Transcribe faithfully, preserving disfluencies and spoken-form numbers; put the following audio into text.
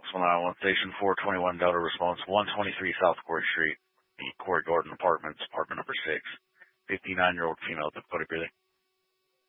Knoxville nine one one, Station four twenty-one Delta response, one twenty-three South Corey Street, the Corey Gordon Apartments, apartment number six. fifty-nine-year-old female with difficulty breathing.